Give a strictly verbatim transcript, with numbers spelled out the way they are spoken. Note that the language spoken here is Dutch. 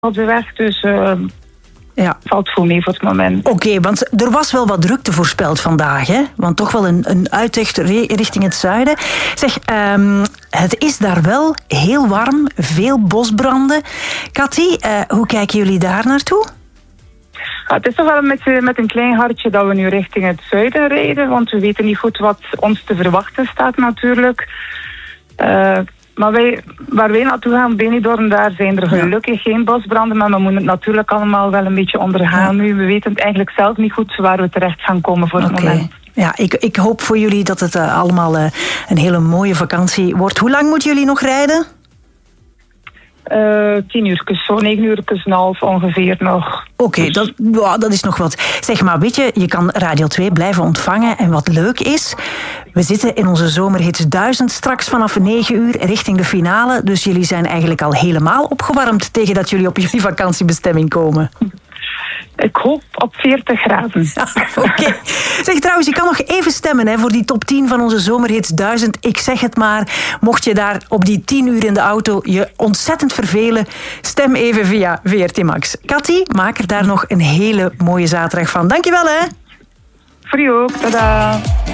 op de weg, dus uh, ja. valt goed mee voor het moment. Oké, okay, want er was wel wat drukte voorspeld vandaag, hè? Want toch wel een, een uittocht richting het zuiden. Zeg, um, het is daar wel heel warm, veel bosbranden. Cathy, uh, hoe kijken jullie daar naartoe? Ja, het is toch wel met, met een klein hartje dat we nu richting het zuiden rijden, want we weten niet goed wat ons te verwachten staat natuurlijk. Uh, Maar wij, waar wij naartoe gaan, Benidorm, daar zijn er gelukkig ja. geen bosbranden, maar we moeten het natuurlijk allemaal wel een beetje ondergaan ja. nu. We weten het eigenlijk zelf niet goed waar we terecht gaan komen voor het okay. moment. Ja, ik, ik hoop voor jullie dat het uh, allemaal uh, een hele mooie vakantie wordt. Hoe lang moeten jullie nog rijden? Uh, tien uur, zo negen uur en een half ongeveer nog. Oké, okay, dus. dat, wow, dat is nog wat. Zeg maar, weet je, je kan Radio twee blijven ontvangen. En wat leuk is, we zitten in onze Zomerhits duizend straks vanaf negen uur richting de finale. Dus jullie zijn eigenlijk al helemaal opgewarmd tegen dat jullie op jullie vakantiebestemming komen. Ik hoop op veertig graden. Ja, Oké. Okay. Zeg trouwens, je kan nog even stemmen hè, voor die top tien van onze Zomerhits duizend. Ik zeg het maar, mocht je daar op die tien uur in de auto je ontzettend vervelen, stem even via V R T Max. Cathy, maak er daar nog een hele mooie zaterdag van. Dankjewel hè. Voor u ook, tada.